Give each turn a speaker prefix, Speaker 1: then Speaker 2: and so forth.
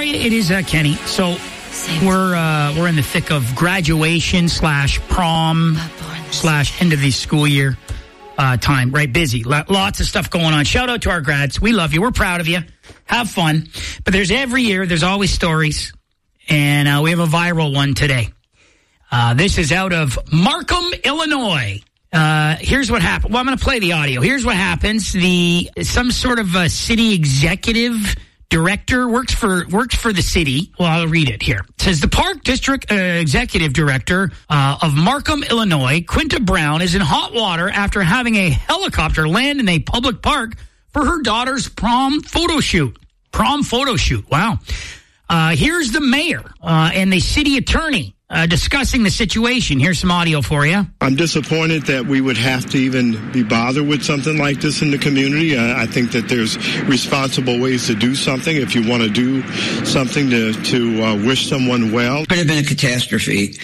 Speaker 1: it is Kenny. So we're in the thick of graduation / prom / end of the school year time. Right, busy. Lots of stuff going on. Shout out to our grads. We love you. We're proud of you. Have fun. But every year, there's always stories. And we have a viral one today. This is out of Markham, Illinois. Here's what happened. Well, I'm going to play the audio. Here's what happens. Some sort of a city executive director works for the city. Well, I'll read it here. It says the Park District Executive Director of Markham, Illinois, Quinta Brown, is in hot water after having a helicopter land in a public park for her daughter's prom photo shoot. Wow. Here's the mayor and the city attorney discussing the situation. Here's some audio for you.
Speaker 2: I'm disappointed that we would have to even be bothered with something like this in the community. I think that there's responsible ways to do something. If you want to do something to wish someone well.
Speaker 3: It could have been a catastrophe.